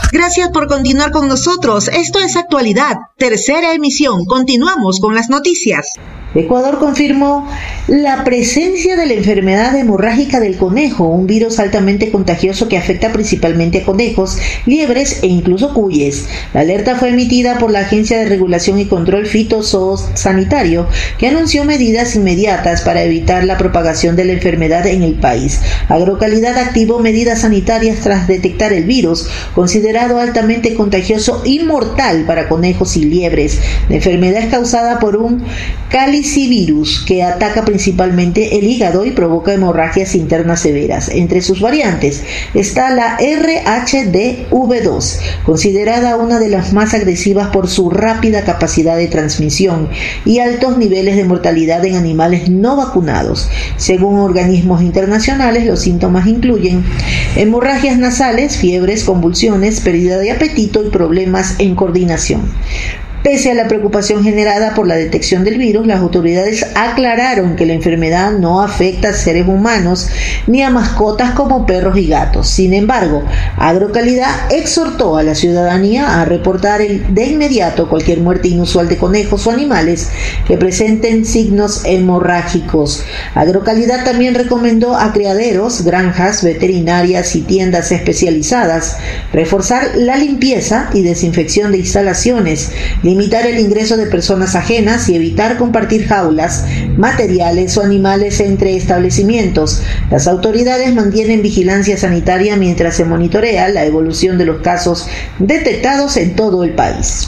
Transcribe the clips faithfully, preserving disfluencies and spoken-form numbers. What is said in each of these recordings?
Gracias por continuar con nosotros. Esto es Actualidad, tercera emisión. Continuamos con las noticias. Ecuador confirmó la presencia de la enfermedad hemorrágica del conejo, un virus altamente contagioso que afecta principalmente a conejos, liebres e incluso cuyes. La alerta fue emitida por la Agencia de Regulación y Control Fitosanitario, que anunció medidas inmediatas para evitar la propagación de la enfermedad en el país. Agrocalidad activó medidas sanitarias tras detectar el virus, considerado altamente contagioso y mortal para conejos y liebres. La enfermedad es causada por un calicivirus que ataca principalmente el hígado y provoca hemorragias internas severas. Entre sus variantes está la R H D V dos, considerada una de las más agresivas por su rápida capacidad de transmisión y altos niveles de mortalidad en animales no vacunados. Según organismos internacionales, los síntomas incluyen hemorragias nasales, fiebres, convulsiones, pérdida de apetito y problemas en coordinación. Pese a la preocupación generada por la detección del virus, las autoridades aclararon que la enfermedad no afecta a seres humanos ni a mascotas como perros y gatos. Sin embargo, Agrocalidad exhortó a la ciudadanía a reportar de inmediato cualquier muerte inusual de conejos o animales que presenten signos hemorrágicos. Agrocalidad también recomendó a criaderos, granjas, veterinarias y tiendas especializadas reforzar la limpieza y desinfección de instalaciones, limitar el ingreso de personas ajenas y evitar compartir jaulas, materiales o animales entre establecimientos. Las autoridades mantienen vigilancia sanitaria mientras se monitorea la evolución de los casos detectados en todo el país.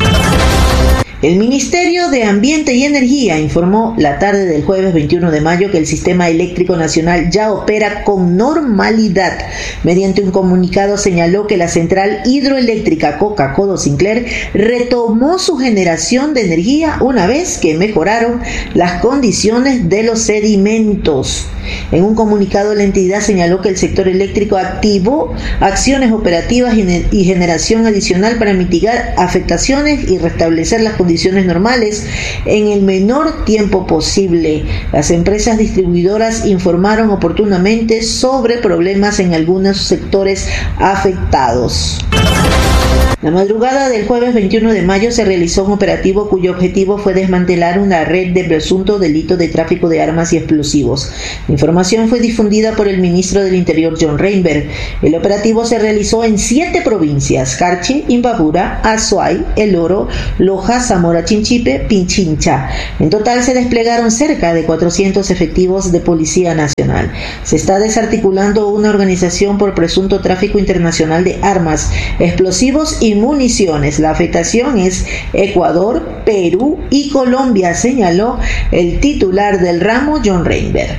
El Ministerio de Ambiente y Energía informó la tarde del jueves veintiuno de mayo que el Sistema Eléctrico Nacional ya opera con normalidad. Mediante un comunicado señaló que la central hidroeléctrica Coca-Codo Sinclair retomó su generación de energía una vez que mejoraron las condiciones de los sedimentos. En un comunicado, la entidad señaló que el sector eléctrico activó acciones operativas y generación adicional para mitigar afectaciones y restablecer las condiciones normales en el menor tiempo posible. Las empresas distribuidoras informaron oportunamente sobre problemas en algunos sectores afectados. La madrugada del jueves veintiuno de mayo se realizó un operativo cuyo objetivo fue desmantelar una red de presunto delito de tráfico de armas y explosivos. La información fue difundida por el ministro del Interior, John Reinberg. El operativo se realizó en siete provincias: Carchi, Imbabura, Azuay, El Oro, Loja, Zamora Chinchipe, Pichincha. En total se desplegaron cerca de cuatrocientos efectivos de Policía Nacional. Se está desarticulando una organización por presunto tráfico internacional de armas, explosivos y municiones. La afectación es Ecuador, Perú y Colombia, señaló el titular del ramo, John Reinberg.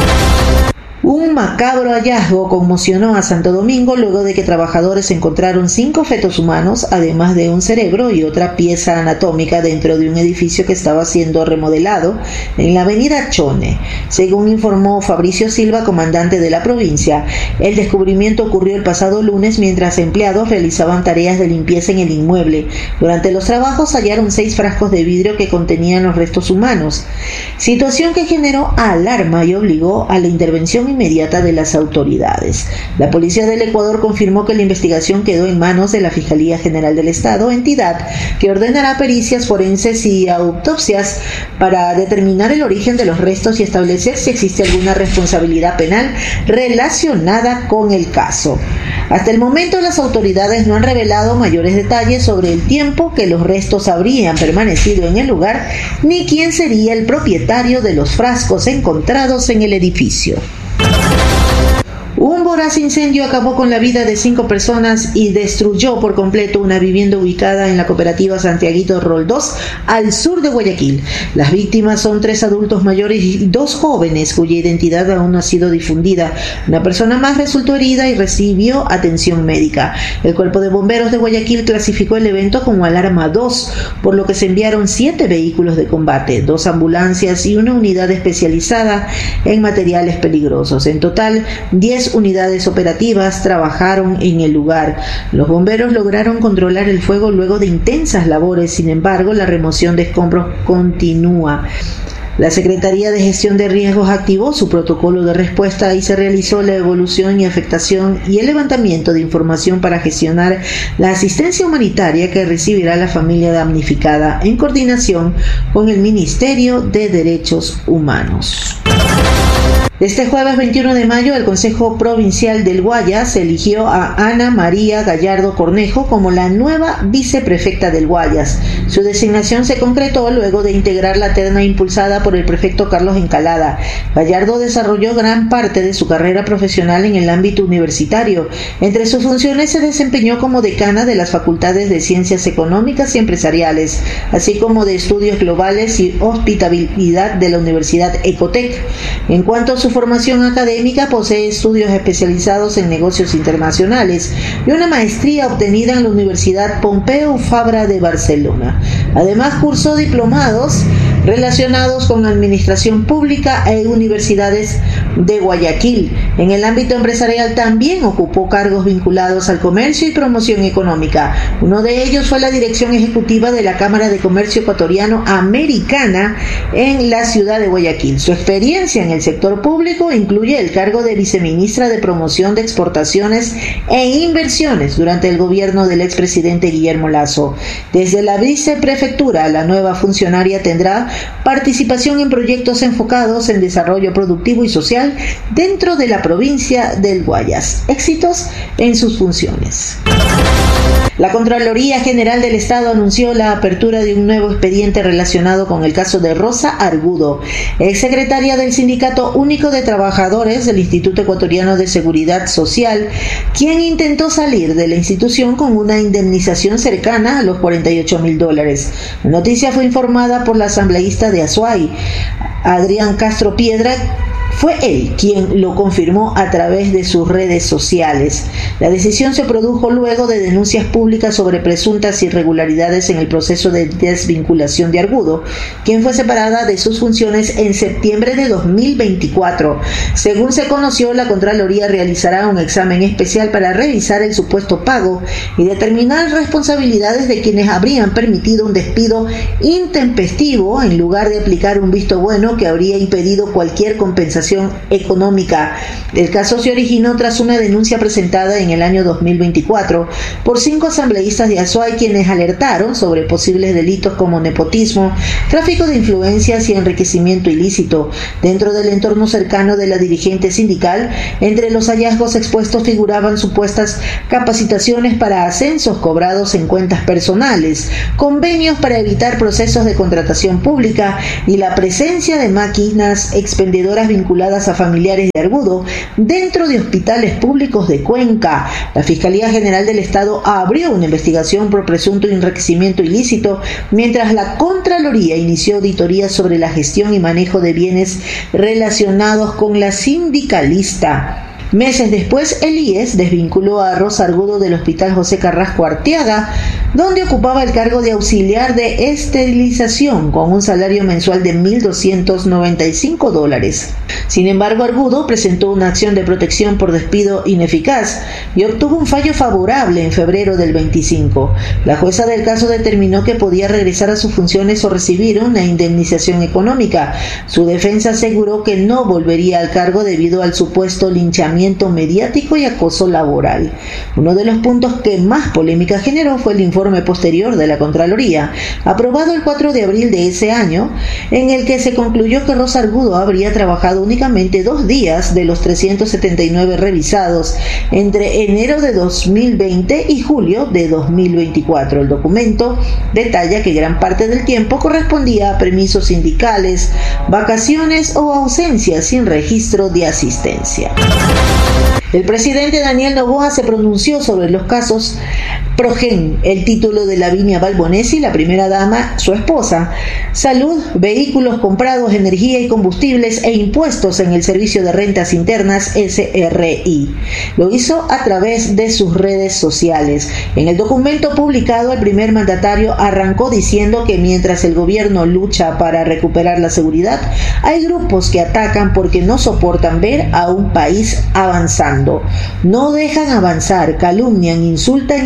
Un macabro hallazgo conmocionó a Santo Domingo luego de que trabajadores encontraron cinco fetos humanos, además de un cerebro y otra pieza anatómica dentro de un edificio que estaba siendo remodelado en la avenida Chone. Según informó Fabricio Silva, comandante de la provincia, el descubrimiento ocurrió el pasado lunes mientras empleados realizaban tareas de limpieza en el inmueble. Durante los trabajos hallaron seis frascos de vidrio que contenían los restos humanos, situación que generó alarma y obligó a la intervención inmediata de las autoridades. La Policía del Ecuador confirmó que la investigación quedó en manos de la Fiscalía General del Estado, entidad que ordenará pericias forenses y autopsias para determinar el origen de los restos y establecer si existe alguna responsabilidad penal relacionada con el caso. Hasta el momento, las autoridades no han revelado mayores detalles sobre el tiempo que los restos habrían permanecido en el lugar, ni quién sería el propietario de los frascos encontrados en el edificio. Un voraz incendio acabó con la vida de cinco personas y destruyó por completo una vivienda ubicada en la cooperativa Santiaguito Roldós, al sur de Guayaquil. Las víctimas son tres adultos mayores y dos jóvenes cuya identidad aún no ha sido difundida. Una persona más resultó herida y recibió atención médica. El Cuerpo de Bomberos de Guayaquil clasificó el evento como alarma dos, por lo que se enviaron siete vehículos de combate, dos ambulancias y una unidad especializada en materiales peligrosos. En total, diez unidades operativas trabajaron en el lugar. Los bomberos lograron controlar el fuego luego de intensas labores. Sin embargo, la remoción de escombros continúa. La Secretaría de Gestión de Riesgos activó su protocolo de respuesta y se realizó la evaluación y afectación y el levantamiento de información para gestionar la asistencia humanitaria que recibirá la familia damnificada en coordinación con el Ministerio de Derechos Humanos. Este jueves veintiuno de mayo, el Consejo Provincial del Guayas eligió a Ana María Gallardo Cornejo como la nueva viceprefecta del Guayas. Su designación se concretó luego de integrar la terna impulsada por el prefecto Carlos Encalada. Gallardo desarrolló gran parte de su carrera profesional en el ámbito universitario. Entre sus funciones se desempeñó como decana de las Facultades de Ciencias Económicas y Empresariales, así como de Estudios Globales y Hospitalidad de la Universidad Ecotec. En cuanto a su formación académica, posee estudios especializados en negocios internacionales y una maestría obtenida en la Universidad Pompeu Fabra de Barcelona. Además, cursó diplomados relacionados con administración pública e universidades de Guayaquil. En el ámbito empresarial también ocupó cargos vinculados al comercio y promoción económica. Uno de ellos fue la dirección ejecutiva de la Cámara de Comercio Ecuatoriano Americana en la ciudad de Guayaquil. Su experiencia en el sector público incluye el cargo de viceministra de Promoción de Exportaciones e Inversiones durante el gobierno del expresidente Guillermo Lasso. Desde la viceprefectura, la nueva funcionaria tendrá participación en proyectos enfocados en desarrollo productivo y social dentro de la provincia del Guayas. Éxitos en sus funciones. La Contraloría General del Estado anunció la apertura de un nuevo expediente relacionado con el caso de Rosa Argudo, exsecretaria del Sindicato Único de Trabajadores del Instituto Ecuatoriano de Seguridad Social, quien intentó salir de la institución con una indemnización cercana a los cuarenta y ocho mil dólares. La noticia fue informada por la asambleísta de Azuay, Adrián Castro Piedra. Fue él quien lo confirmó a través de sus redes sociales. La decisión se produjo luego de denuncias públicas sobre presuntas irregularidades en el proceso de desvinculación de Argudo, quien fue separada de sus funciones en septiembre de dos mil veinticuatro. Según se conoció, la Contraloría realizará un examen especial para revisar el supuesto pago y determinar responsabilidades de quienes habrían permitido un despido intempestivo en lugar de aplicar un visto bueno que habría impedido cualquier compensación económica. El caso se originó tras una denuncia presentada en el año dos mil veinticuatro por cinco asambleístas de Azuay, quienes alertaron sobre posibles delitos como nepotismo, tráfico de influencias y enriquecimiento ilícito. Dentro del entorno cercano de la dirigente sindical, entre los hallazgos expuestos figuraban supuestas capacitaciones para ascensos cobrados en cuentas personales, convenios para evitar procesos de contratación pública y la presencia de máquinas expendedoras vinculadas a familiares de Argudo dentro de hospitales públicos de Cuenca. La Fiscalía General del Estado abrió una investigación por presunto enriquecimiento ilícito, mientras la Contraloría inició auditorías sobre la gestión y manejo de bienes relacionados con la sindicalista. Meses después, el I E S desvinculó a Rosa Argudo del Hospital José Carrasco Arteaga, donde ocupaba el cargo de auxiliar de esterilización con un salario mensual de mil doscientos noventa y cinco dólares. Sin embargo, Argudo presentó una acción de protección por despido ineficaz y obtuvo un fallo favorable en febrero del veinticinco. La jueza del caso determinó que podía regresar a sus funciones o recibir una indemnización económica. Su defensa aseguró que no volvería al cargo debido al supuesto linchamiento mediático y acoso laboral. Uno de los puntos que más polémica generó fue el informe posterior de la Contraloría, aprobado el cuatro de abril de ese año, en el que se concluyó que Rosa Argudo habría trabajado únicamente dos días de los trescientos setenta y nueve revisados entre enero de dos mil veinte y julio de dos mil veinticuatro. El documento detalla que gran parte del tiempo correspondía a permisos sindicales, vacaciones o ausencias sin registro de asistencia. El presidente Daniel Noboa se pronunció sobre los casos Progen, el título de Lavinia Balbonesi, la primera dama, su esposa, salud, vehículos comprados, energía y combustibles e impuestos en el Servicio de Rentas Internas S R I. Lo hizo a través de sus redes sociales. En el documento publicado, el primer mandatario arrancó diciendo que mientras el gobierno lucha para recuperar la seguridad, hay grupos que atacan porque no soportan ver a un país avanzando. No dejan avanzar, calumnian, insultan y amenazan.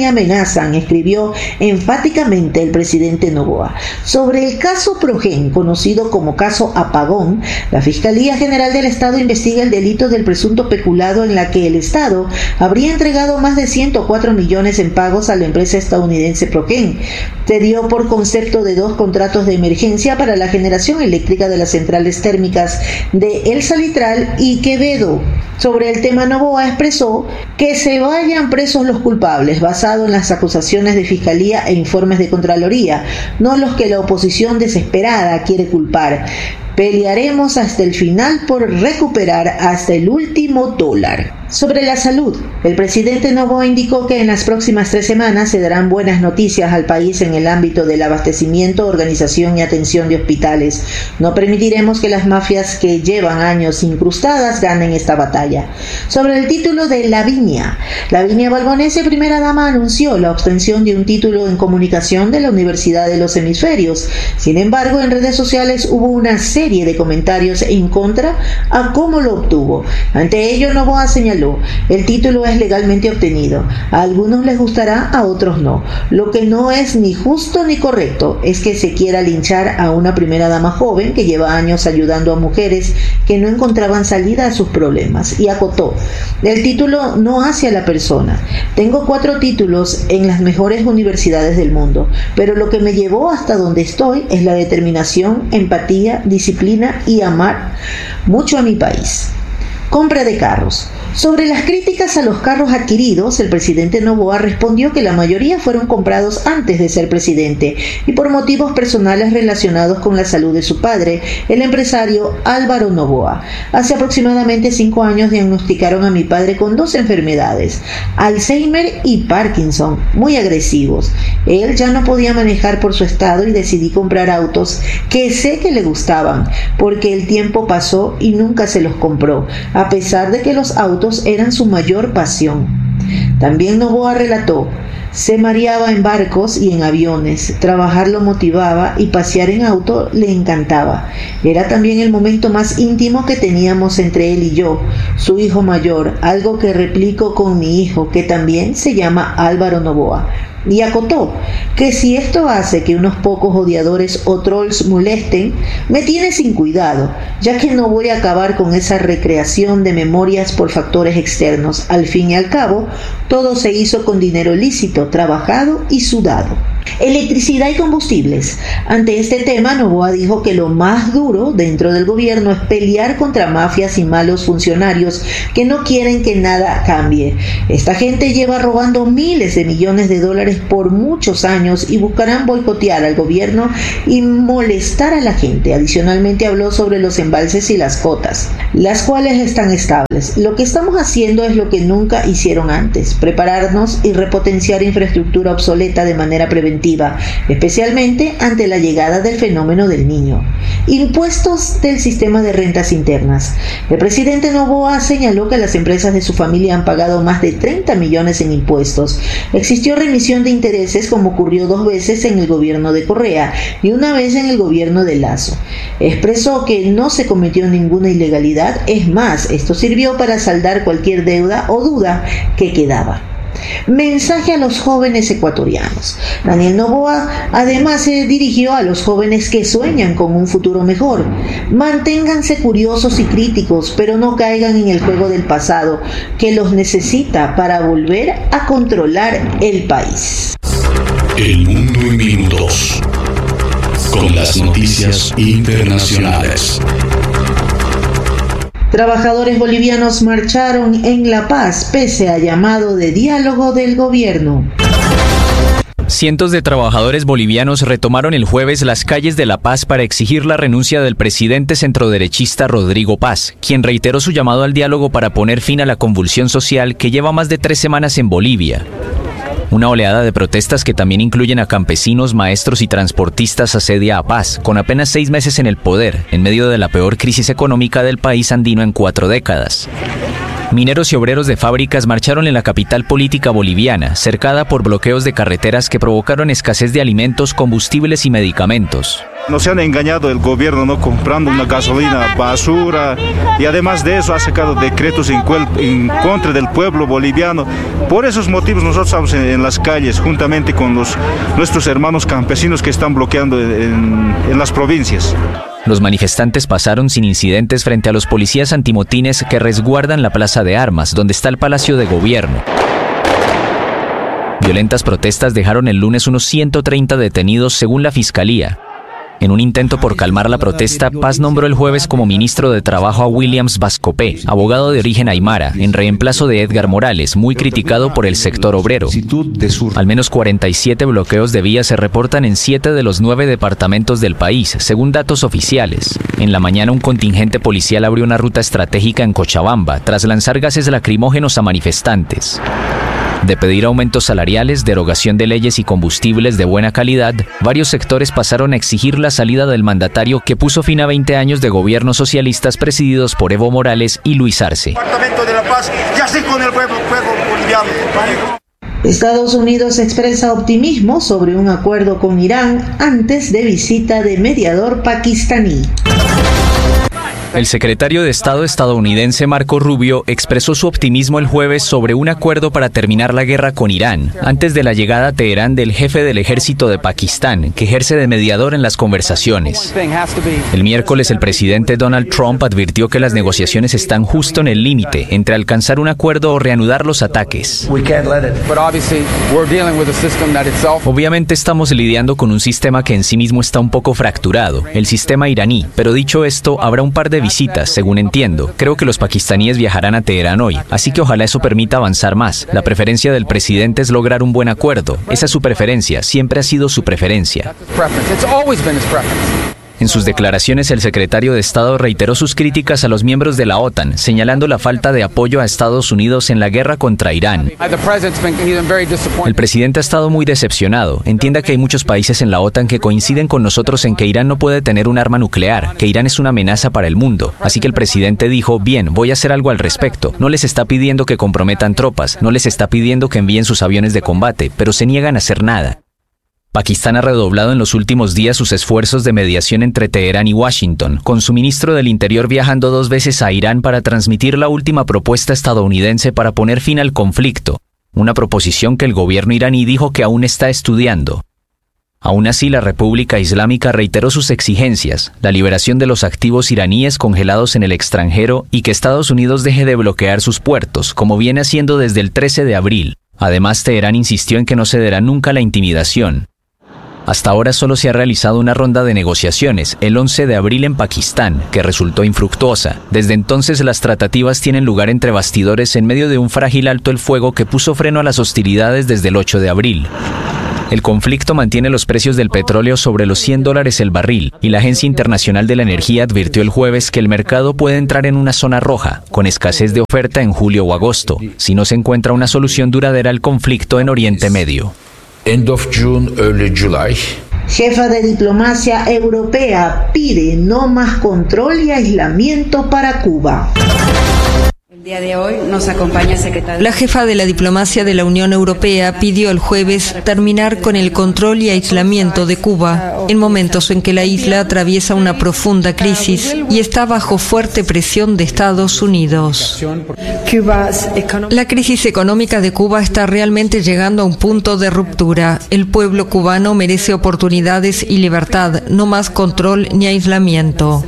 amenazan, escribió enfáticamente el presidente Noboa. Sobre el caso Progen, conocido como caso Apagón, la Fiscalía General del Estado investiga el delito del presunto peculado en la que el Estado habría entregado más de ciento cuatro millones en pagos a la empresa estadounidense Progen. Se dio por concepto de dos contratos de emergencia para la generación eléctrica de las centrales térmicas de El Salitral y Quevedo. Sobre el tema, Noboa expresó que se vayan presos los culpables, basado en las acusaciones de Fiscalía e informes de Contraloría, no los que la oposición desesperada quiere culpar. Pelearemos hasta el final por recuperar hasta el último dólar. Sobre la salud, el presidente Noboa indicó que en las próximas tres semanas se darán buenas noticias al país en el ámbito del abastecimiento, organización y atención de hospitales. No permitiremos que las mafias que llevan años incrustadas ganen esta batalla. Sobre el título de Lavinia, Lavinia Balbonese, primera dama, anunció la obtención de un título en comunicación de la Universidad de los Hemisferios. Sin embargo, en redes sociales hubo una serie de comentarios en contra a cómo lo obtuvo. Ante ello, Noboa señaló: el título es legalmente obtenido. A algunos les gustará, a otros no. Lo que no es ni justo ni correcto es que se quiera linchar a una primera dama joven que lleva años ayudando a mujeres que no encontraban salida a sus problemas. Y acotó: el título no hace a la persona. Tengo cuatro títulos en las mejores universidades del mundo, pero lo que me llevó hasta donde estoy es la determinación, empatía, disciplina y amar mucho a mi país. Compra de carros. Sobre las críticas a los carros adquiridos, el presidente Noboa respondió que la mayoría fueron comprados antes de ser presidente y por motivos personales relacionados con la salud de su padre, el empresario Álvaro Noboa. Hace aproximadamente cinco años diagnosticaron a mi padre con dos enfermedades, Alzheimer y Parkinson, muy agresivos. Él ya no podía manejar por su estado y decidí comprar autos que sé que le gustaban, porque el tiempo pasó y nunca se los compró, a pesar de que los autos eran su mayor pasión. También Noboa relató: se mareaba en barcos y en aviones, trabajar lo motivaba y pasear en auto le encantaba. Era también el momento más íntimo que teníamos entre él y yo, su hijo mayor, algo que replico con mi hijo, que también se llama Álvaro Noboa. Y acotó que si esto hace que unos pocos odiadores o trolls molesten, me tiene sin cuidado, ya que no voy a acabar con esa recreación de memorias por factores externos. Al fin y al cabo, todo se hizo con dinero lícito, trabajado y sudado. Electricidad y combustibles. Ante este tema, Noboa dijo que lo más duro dentro del gobierno es pelear contra mafias y malos funcionarios que no quieren que nada cambie. Esta gente lleva robando miles de millones de dólares por muchos años y buscarán boicotear al gobierno y molestar a la gente. Adicionalmente habló sobre los embalses y las cotas, las cuales están estables. Lo que estamos haciendo es lo que nunca hicieron antes: prepararnos y repotenciar infraestructura obsoleta de manera preventiva, especialmente ante la llegada del fenómeno del Niño. Impuestos del sistema de rentas internas. El presidente Noboa señaló que las empresas de su familia han pagado más de treinta millones en impuestos. Existió remisión de intereses, como ocurrió dos veces en el gobierno de Correa y una vez en el gobierno de Lasso. Expresó que no se cometió ninguna ilegalidad, es más, esto sirvió para saldar cualquier deuda o duda que quedaba. Mensaje a los jóvenes ecuatorianos. Daniel Noboa además se dirigió a los jóvenes que sueñan con un futuro mejor. Manténganse curiosos y críticos, pero no caigan en el juego del pasado, que los necesita para volver a controlar el país. El mundo en minutos, con las noticias internacionales. Trabajadores bolivianos marcharon en La Paz pese a llamado de diálogo del gobierno. Cientos de trabajadores bolivianos retomaron el jueves las calles de La Paz para exigir la renuncia del presidente centroderechista Rodrigo Paz, quien reiteró su llamado al diálogo para poner fin a la convulsión social que lleva más de tres semanas en Bolivia. Una oleada de protestas que también incluyen a campesinos, maestros y transportistas asedia a Paz, con apenas seis meses en el poder, en medio de la peor crisis económica del país andino en cuatro décadas. Mineros y obreros de fábricas marcharon en la capital política boliviana, cercada por bloqueos de carreteras que provocaron escasez de alimentos, combustibles y medicamentos. Nos han engañado el gobierno, ¿no?, comprando una gasolina basura, y además de eso ha sacado decretos en, en contra del pueblo boliviano. Por esos motivos nosotros estamos en, en las calles juntamente con los, nuestros hermanos campesinos que están bloqueando en, en las provincias. Los manifestantes pasaron sin incidentes frente a los policías antimotines que resguardan la Plaza de Armas, donde está el Palacio de Gobierno. Violentas protestas dejaron el lunes unos ciento treinta detenidos según la Fiscalía. En un intento por calmar la protesta, Paz nombró el jueves como ministro de Trabajo a Williams Vascopé, abogado de origen aymara, en reemplazo de Edgar Morales, muy criticado por el sector obrero. Al menos cuarenta y siete bloqueos de vías se reportan en siete de los nueve departamentos del país, según datos oficiales. En la mañana, un contingente policial abrió una ruta estratégica en Cochabamba, tras lanzar gases lacrimógenos a manifestantes. De pedir aumentos salariales, derogación de leyes y combustibles de buena calidad, varios sectores pasaron a exigir la salida del mandatario que puso fin a veinte años de gobiernos socialistas presididos por Evo Morales y Luis Arce. Departamento de la Paz, ya sé con el pueblo, pueblo boliviano. Estados Unidos expresa optimismo sobre un acuerdo con Irán antes de visita de mediador pakistaní. El secretario de Estado estadounidense Marco Rubio expresó su optimismo el jueves sobre un acuerdo para terminar la guerra con Irán, antes de la llegada a Teherán del jefe del ejército de Pakistán, que ejerce de mediador en las conversaciones. El miércoles el presidente Donald Trump advirtió que las negociaciones están justo en el límite entre alcanzar un acuerdo o reanudar los ataques. Obviamente estamos lidiando con un sistema que en sí mismo está un poco fracturado, el sistema iraní, pero dicho esto, habrá un par de visitas, según entiendo. Creo que los pakistaníes viajarán a Teherán hoy, así que ojalá eso permita avanzar más. La preferencia del presidente es lograr un buen acuerdo. Esa es su preferencia, siempre ha sido su preferencia. En sus declaraciones, el secretario de Estado reiteró sus críticas a los miembros de la OTAN, señalando la falta de apoyo a Estados Unidos en la guerra contra Irán. El presidente ha estado muy decepcionado. Entienda que hay muchos países en la OTAN que coinciden con nosotros en que Irán no puede tener un arma nuclear, que Irán es una amenaza para el mundo. Así que el presidente dijo, bien, voy a hacer algo al respecto. No les está pidiendo que comprometan tropas, no les está pidiendo que envíen sus aviones de combate, pero se niegan a hacer nada. Pakistán ha redoblado en los últimos días sus esfuerzos de mediación entre Teherán y Washington, con su ministro del Interior viajando dos veces a Irán para transmitir la última propuesta estadounidense para poner fin al conflicto, una proposición que el gobierno iraní dijo que aún está estudiando. Aún así, la República Islámica reiteró sus exigencias, la liberación de los activos iraníes congelados en el extranjero y que Estados Unidos deje de bloquear sus puertos, como viene haciendo desde el trece de abril. Además, Teherán insistió en que no cederá nunca la intimidación. Hasta ahora solo se ha realizado una ronda de negociaciones, el once de abril en Pakistán, que resultó infructuosa. Desde entonces las tratativas tienen lugar entre bastidores en medio de un frágil alto el fuego que puso freno a las hostilidades desde el ocho de abril. El conflicto mantiene los precios del petróleo sobre los cien dólares el barril, y la Agencia Internacional de la Energía advirtió el jueves que el mercado puede entrar en una zona roja, con escasez de oferta en julio o agosto, si no se encuentra una solución duradera al conflicto en Oriente Medio. End of June, early July. Jefa de diplomacia europea pide no más control y aislamiento para Cuba. El día de hoy nos acompaña el secretario. La jefa de la diplomacia de la Unión Europea pidió el jueves terminar con el control y aislamiento de Cuba, en momentos en que la isla atraviesa una profunda crisis y está bajo fuerte presión de Estados Unidos. La crisis económica de Cuba está realmente llegando a un punto de ruptura. El pueblo cubano merece oportunidades y libertad, no más control ni aislamiento.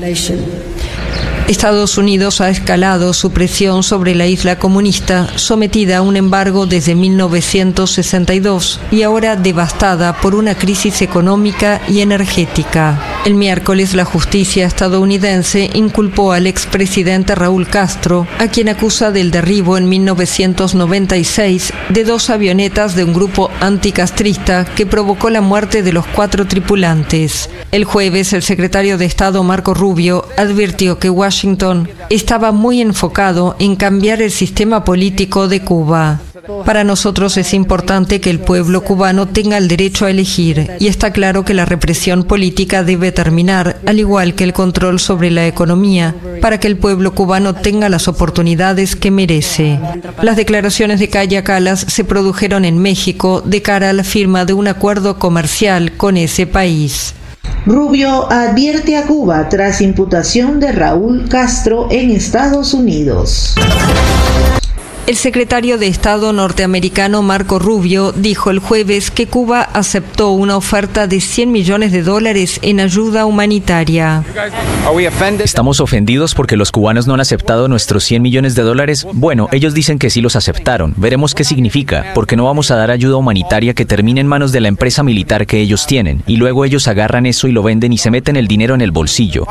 Estados Unidos ha escalado su presión sobre la isla comunista, sometida a un embargo desde mil novecientos sesenta y dos y ahora devastada por una crisis económica y energética. El miércoles la justicia estadounidense inculpó al expresidente Raúl Castro, a quien acusa del derribo en mil novecientos noventa y seis de dos avionetas de un grupo anticastrista que provocó la muerte de los cuatro tripulantes. El jueves el secretario de Estado Marco Rubio advirtió que Washington Washington estaba muy enfocado en cambiar el sistema político de Cuba. Para nosotros es importante que el pueblo cubano tenga el derecho a elegir, y está claro que la represión política debe terminar, al igual que el control sobre la economía, para que el pueblo cubano tenga las oportunidades que merece. Las declaraciones de Kaya Kallas se produjeron en México de cara a la firma de un acuerdo comercial con ese país. Rubio advierte a Cuba tras imputación de Raúl Castro en Estados Unidos. El secretario de Estado norteamericano Marco Rubio dijo el jueves que Cuba aceptó una oferta de cien millones de dólares en ayuda humanitaria. ¿Estamos ofendidos porque los cubanos no han aceptado nuestros cien millones de dólares? Bueno, ellos dicen que sí los aceptaron. Veremos qué significa, porque no vamos a dar ayuda humanitaria que termine en manos de la empresa militar que ellos tienen, y luego ellos agarran eso y lo venden y se meten el dinero en el bolsillo.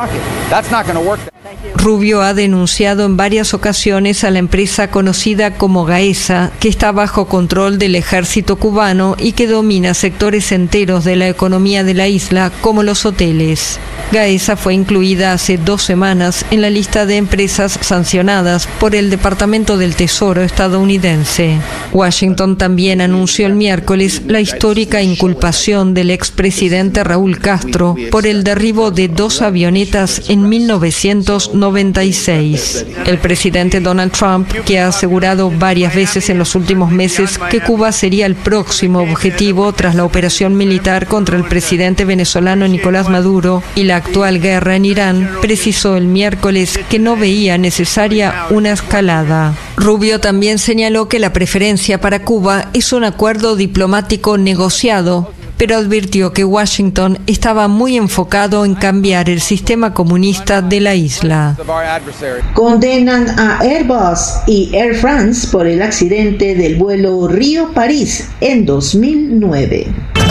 Rubio ha denunciado en varias ocasiones a la empresa conocida como Gaesa, que está bajo control del ejército cubano y que domina sectores enteros de la economía de la isla, como los hoteles. Gaesa fue incluida hace dos semanas en la lista de empresas sancionadas por el Departamento del Tesoro estadounidense. Washington también anunció el miércoles la histórica inculpación del expresidente Raúl Castro por el derribo de dos avionetas en mil novecientos noventa y seis. El presidente Donald Trump, que ha asegurado varias veces en los últimos meses que Cuba sería el próximo objetivo tras la operación militar contra el presidente venezolano Nicolás Maduro y la actual guerra en Irán, precisó el miércoles que no veía necesaria una escalada. Rubio también señaló que la preferencia para Cuba es un acuerdo diplomático negociado, pero advirtió que Washington estaba muy enfocado en cambiar el sistema comunista de la isla. Condenan a Airbus y Air France por el accidente del vuelo Río-París en dos mil nueve.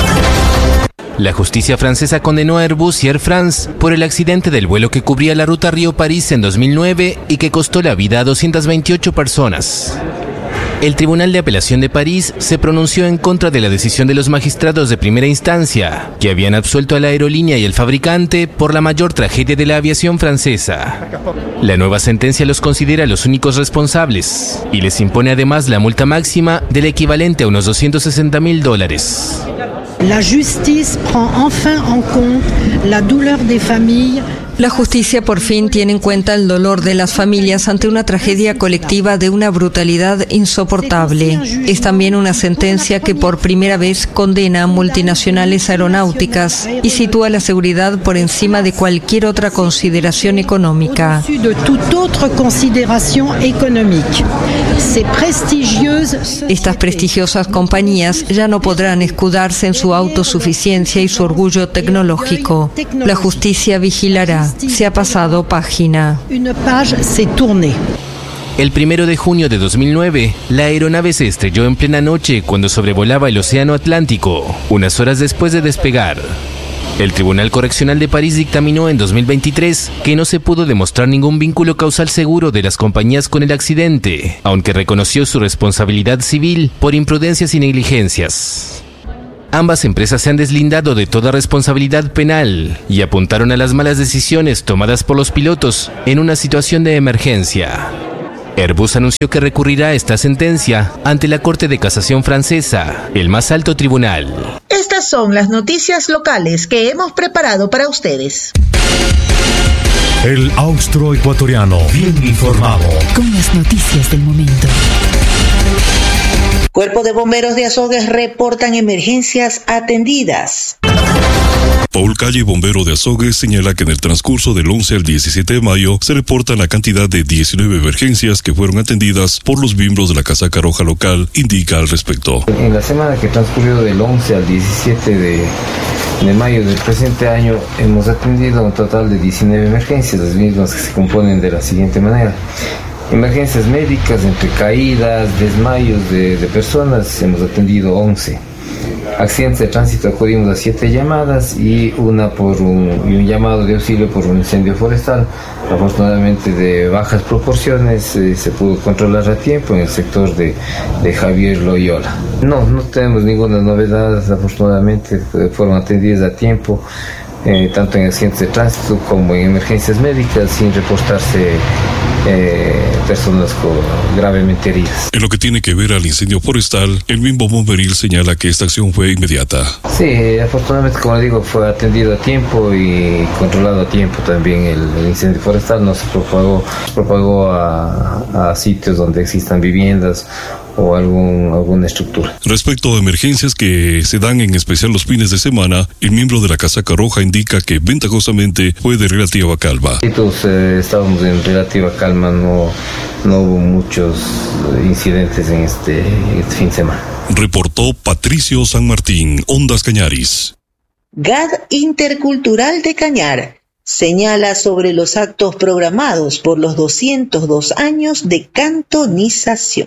La justicia francesa condenó a Airbus y Air France por el accidente del vuelo que cubría la ruta Río-París en dos mil nueve y que costó la vida a doscientas veintiocho personas. El Tribunal de Apelación de París se pronunció en contra de la decisión de los magistrados de primera instancia, que habían absuelto a la aerolínea y al fabricante por la mayor tragedia de la aviación francesa. La nueva sentencia los considera los únicos responsables y les impone además la multa máxima del equivalente a unos doscientos sesenta mil dólares. La justice prend enfin en compte la douleur des familles. La justicia por fin tiene en cuenta el dolor de las familias ante una tragedia colectiva de una brutalidad insoportable. Es también una sentencia que por primera vez condena a multinacionales aeronáuticas y sitúa la seguridad por encima de cualquier otra consideración económica. Estas prestigiosas compañías ya no podrán escudarse en su autosuficiencia y su orgullo tecnológico. La justicia vigilará. Se ha pasado página. El primero de junio de dos mil nueve, la aeronave se estrelló en plena noche cuando sobrevolaba el Océano Atlántico, unas horas después de despegar. El Tribunal Correccional de París dictaminó en dos mil veintitrés que no se pudo demostrar ningún vínculo causal seguro de las compañías con el accidente, aunque reconoció su responsabilidad civil por imprudencias y negligencias. Ambas empresas se han deslindado de toda responsabilidad penal y apuntaron a las malas decisiones tomadas por los pilotos en una situación de emergencia. Airbus anunció que recurrirá a esta sentencia ante la Corte de Casación francesa, el más alto tribunal. Estas son las noticias locales que hemos preparado para ustedes. El austroecuatoriano, bien informado. Con las noticias del momento. Cuerpo de Bomberos de Azogues reportan emergencias atendidas. Paul Calle, bombero de Azogues, señala que en el transcurso del once al diecisiete de mayo se reporta la cantidad de diecinueve emergencias que fueron atendidas por los miembros de la Casaca Roja local, indica al respecto. En la semana que transcurrió del once al diecisiete de, de mayo del presente año hemos atendido un total de diecinueve emergencias, las mismas que se componen de la siguiente manera. Emergencias médicas, entre caídas, desmayos de, de personas, hemos atendido once. Accidentes de tránsito acudimos a siete llamadas y una por un, y un llamado de auxilio por un incendio forestal. Afortunadamente de bajas proporciones eh, se pudo controlar a tiempo en el sector de, de Javier Loyola. No, no tenemos ninguna novedad, afortunadamente fueron atendidas a tiempo. eh, tanto en accidentes de tránsito como en emergencias médicas, sin reportarse eh, personas con, gravemente heridas. En lo que tiene que ver al incendio forestal, el mismo bomberil señala que esta acción fue inmediata. Sí, afortunadamente, como digo, fue atendido a tiempo y controlado a tiempo también el, el incendio forestal. No se propagó, se propagó a, a sitios donde existan viviendas o algún, alguna estructura. Respecto a emergencias que se dan en especial los fines de semana, el miembro de la Casaca Roja indica que ventajosamente fue de relativa calma. Entonces, eh, estábamos en relativa calma, no, no hubo muchos incidentes en este, en este fin de semana. Reportó Patricio San Martín, Ondas Cañaris. G A D Intercultural de Cañar señala sobre los actos programados por los doscientos dos años de cantonización.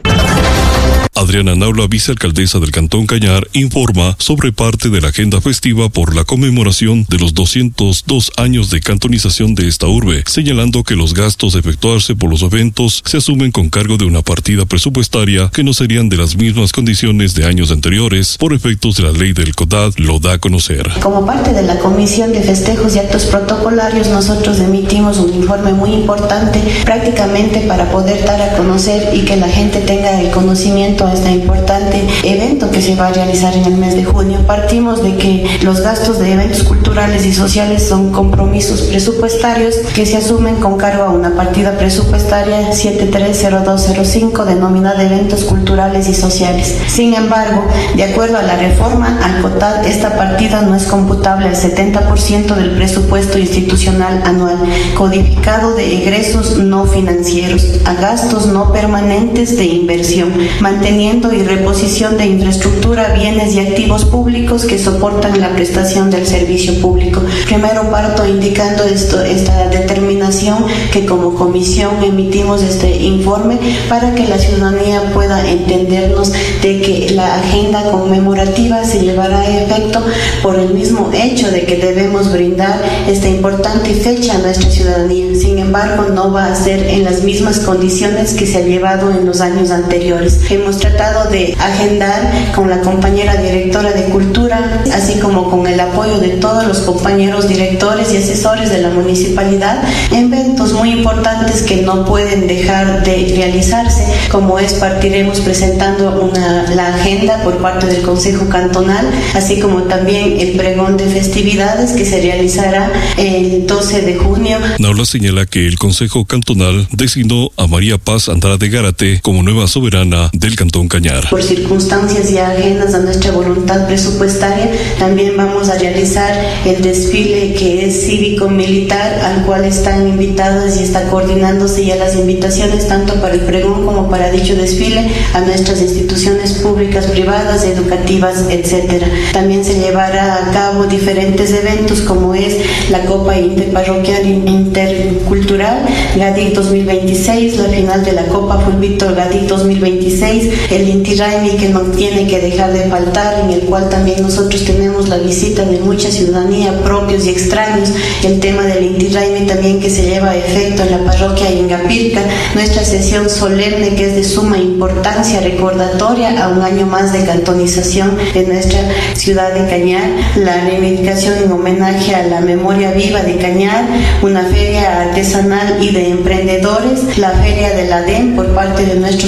Adriana Naula, vicealcaldesa del Cantón Cañar, informa sobre parte de la agenda festiva por la conmemoración de los doscientos dos años de cantonización de esta urbe, señalando que los gastos a efectuarse por los eventos se asumen con cargo de una partida presupuestaria que no serían de las mismas condiciones de años anteriores por efectos de la ley del CODAD, lo da a conocer. Como parte de la Comisión de Festejos y Actos Protocolarios, nosotros emitimos un informe muy importante prácticamente para poder dar a conocer y que la gente tenga el conocimiento a este importante evento que se va a realizar en el mes de junio. Partimos de que los gastos de eventos culturales y sociales son compromisos presupuestarios que se asumen con cargo a una partida presupuestaria siete tres cero dos cero cinco denominada eventos culturales y sociales. Sin embargo, de acuerdo a la reforma al COTAD, esta partida no es computable al setenta por ciento del presupuesto institucional anual, codificado de egresos no financieros a gastos no permanentes de inversión, manteniendo y reposición de infraestructura, bienes y activos públicos que soportan la prestación del servicio público. Primero parto indicando esto, esta determinación que como comisión emitimos este informe para que la ciudadanía pueda entendernos de que la agenda conmemorativa se llevará a efecto por el mismo hecho de que debemos brindar esta importante fecha a nuestra ciudadanía. Sin embargo, no va a ser en las mismas condiciones que se ha llevado en los años anteriores. Hemos tratado de agendar con la compañera directora de Cultura, así como con el apoyo de todos los compañeros directores y asesores de la municipalidad, eventos muy importantes que no pueden dejar de realizarse, como es partiremos presentando una, la agenda por parte del Consejo Cantonal, así como también el pregón de festividades que se realizará el doce de junio. Naula señala que el Consejo Cantonal designó a María Paz Andrade Gárate como nueva soberana del Cantón Cañar. Por circunstancias ya ajenas a nuestra voluntad presupuestaria, también vamos a realizar el desfile que es cívico-militar, al cual están invitadas y está coordinándose ya las invitaciones tanto para el pregón como para dicho desfile a nuestras instituciones públicas, privadas, educativas, etcétera. También se llevará a cabo diferentes eventos como es la Copa Interparroquial Intercultural G A D I C dos mil veintiséis, la final de la Copa Fulvito G A D I C dos mil veintiséis, el Inti Raymi que no tiene que dejar de faltar, en el cual también nosotros tenemos la visita de mucha ciudadanía, propios y extraños, el tema del Inti Raymi también que se lleva a efecto en la parroquia Ingapirca, nuestra sesión solemne que es de suma importancia recordatoria a un año más de cantonización de nuestra ciudad de Cañar, la reivindicación en homenaje a la memoria viva de Cañar, una feria artesanal y de emprendedores, la feria de la D E M por parte de nuestros